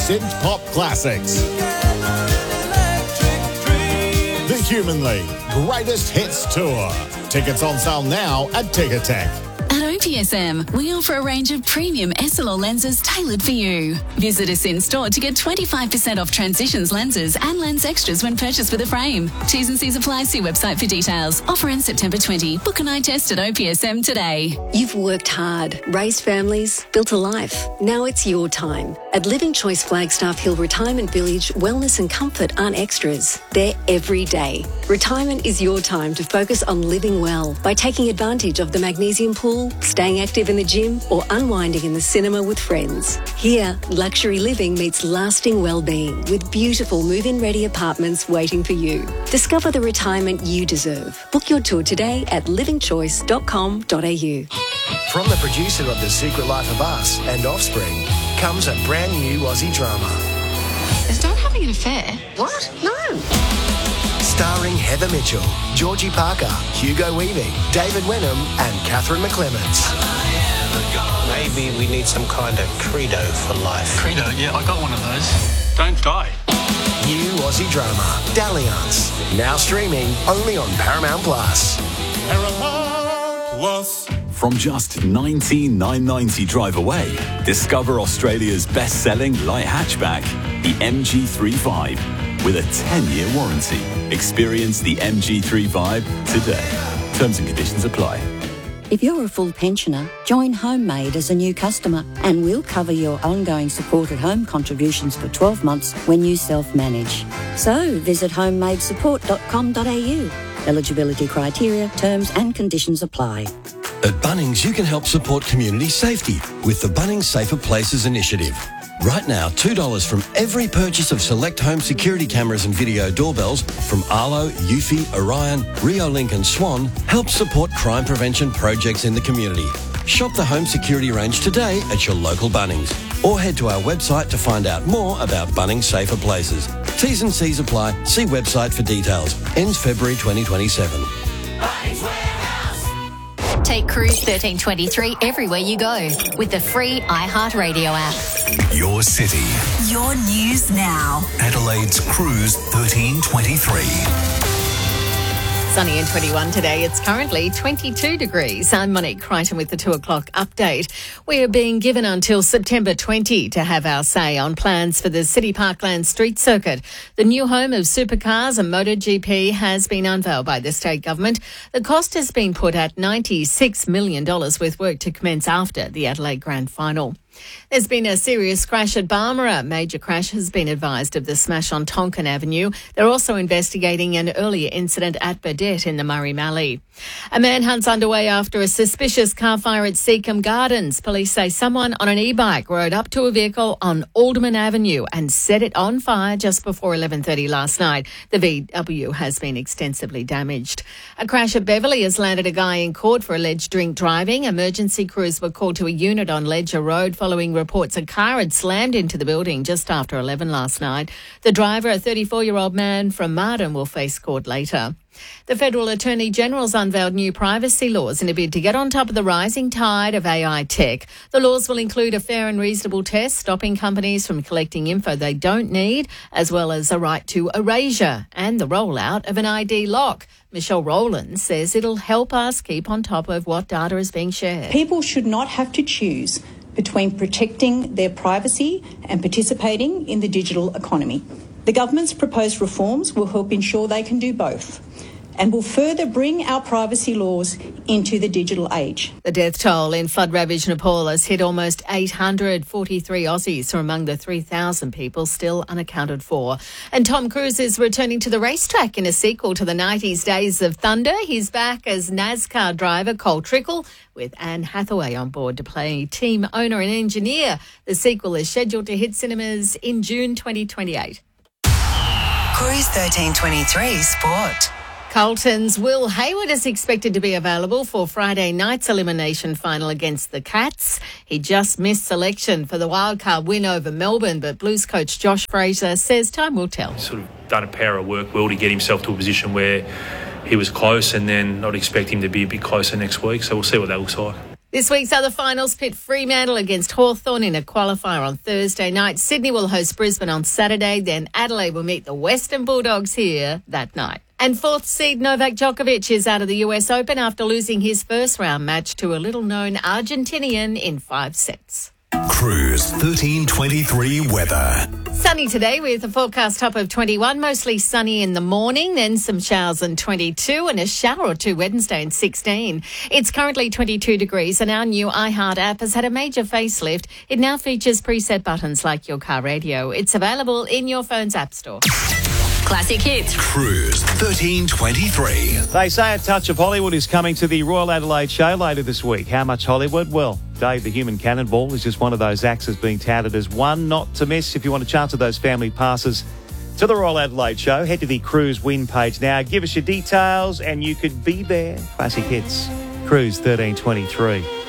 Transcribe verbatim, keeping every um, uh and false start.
synth pop classics. The Human League Greatest Hits Tour. Tickets on sale now at Ticketek. At O P S M, we offer a range of premium S L R lenses tailored for you. Visit us in store to get twenty-five percent off Transitions lenses and lens extras when purchased with a frame. T's and C's apply. See website for details. Offer ends September twentieth. Book an eye test at O P S M today. You've worked hard, raised families, built a life. Now it's your time. At Living Choice Flagstaff Hill Retirement Village, wellness and comfort aren't extras. They're every day. Retirement is your time to focus on living well by taking advantage of the magnesium pool, staying active in the gym, or unwinding in the cinema with friends. Here, luxury living meets lasting well-being with beautiful move-in ready apartments waiting for you. Discover the retirement you deserve. Book your tour today at living choice dot com dot a u. From the producer of The Secret Life of Us and Offspring comes a brand new Aussie drama. Is Don having an affair? What? No. Starring Heather Mitchell, Georgie Parker, Hugo Weaving, David Wenham and Catherine McClements. Maybe we need some kind of credo for life. Credo? Yeah, I got one of those. Don't die. New Aussie drama, Dalliance. Now streaming only on Paramount Plus. Paramount Plus. From just nineteen thousand nine hundred ninety drive away, discover Australia's best-selling light hatchback, the M G thirty-five, with a ten-year warranty. Experience the M G thirty-five today. Terms and conditions apply. If you're a full pensioner, join Homemade as a new customer and we'll cover your ongoing supported home contributions for twelve months when you self-manage. So visit homemade support dot com dot a u. Eligibility criteria, terms and conditions apply. At Bunnings, you can help support community safety with the Bunnings Safer Places initiative. Right now, two dollars from every purchase of select home security cameras and video doorbells from Arlo, Eufy, Orion, Reolink and Swan helps support crime prevention projects in the community. Shop the home security range today at your local Bunnings or head to our website to find out more about Bunnings Safer Places. T's and C's apply. See website for details. Ends February twenty twenty-seven. Take Cruise thirteen twenty-three everywhere you go with the free iHeartRadio app. Your city. Your news now. Adelaide's Cruise thirteen twenty-three. Sunny and twenty-one today. It's currently twenty-two degrees. I'm Monique Crichton with the two o'clock update. We are being given until September twentieth to have our say on plans for the City Parkland Street Circuit. The new home of supercars and MotoGP has been unveiled by the state government. The cost has been put at ninety-six million dollars with work to commence after the Adelaide Grand Final. There's been a serious crash at Barmera. Major crash has been advised of the smash on Tonkin Avenue. They're also investigating an earlier incident at Burdett in the Murray Mallee. A manhunt's underway after a suspicious car fire at Seacombe Gardens. Police say someone on an e-bike rode up to a vehicle on Alderman Avenue and set it on fire just before eleven thirty last night. The V W has been extensively damaged. A crash at Beverley has landed a guy in court for alleged drink driving. Emergency crews were called to a unit on Ledger Road following reports a car had slammed into the building just after eleven last night. The driver, a thirty-four-year-old man from Marden, will face court later. The Federal Attorney General's unveiled new privacy laws in a bid to get on top of the rising tide of A I tech. The laws will include a fair and reasonable test, stopping companies from collecting info they don't need, as well as a right to erasure and the rollout of an I D lock. Michelle Rowland says it'll help us keep on top of what data is being shared. People should not have to choose between protecting their privacy and participating in the digital economy. The government's proposed reforms will help ensure they can do both and will further bring our privacy laws into the digital age. The death toll in flood-ravaged Nepal has hit almost eight hundred forty-three Aussies are among the three thousand people still unaccounted for. And Tom Cruise is returning to the racetrack in a sequel to the nineties Days of Thunder. He's back as NASCAR driver Cole Trickle with Anne Hathaway on board to play team owner and engineer. The sequel is scheduled to hit cinemas in June twenty twenty-eight. Cruise thirteen twenty-three Sport. Carlton's Will Hayward is expected to be available for Friday night's elimination final against the Cats. He just missed selection for the wildcard win over Melbourne, but Blues coach Josh Fraser says time will tell. He's sort of done a power of work well to get himself to a position where he was close, and then not expect him to be a bit closer next week, so we'll see what that looks like. This week's other finals pit Fremantle against Hawthorn in a qualifier on Thursday night. Sydney will host Brisbane on Saturday. Then Adelaide will meet the Western Bulldogs here that night. And fourth seed Novak Djokovic is out of the U S Open after losing his first round match to a little-known Argentinian in five sets. Cruise thirteen twenty-three weather. Sunny today with a forecast top of twenty-one, mostly sunny in the morning, then some showers on twenty-two and a shower or two Wednesday and sixteen. It's currently twenty-two degrees and our new iHeart app has had a major facelift. It now features preset buttons like your car radio. It's available in your phone's app store. Classic hits. Cruise thirteen twenty-three. They say a touch of Hollywood is coming to the Royal Adelaide show later this week. How much Hollywood? Well, Dave the Human Cannonball is just one of those acts that's being touted as one not to miss. If you want a chance of those family passes to the Royal Adelaide show, head to the Cruise Win page now. Give us your details and you could be there. Classic hits. Cruise thirteen twenty-three.